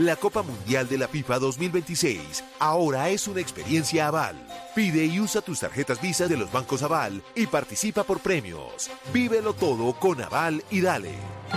La Copa Mundial de la FIFA 2026 ahora es una experiencia Aval. Pide y usa tus tarjetas Visa de los bancos Aval y participa por premios. Vívelo todo con Aval y dale.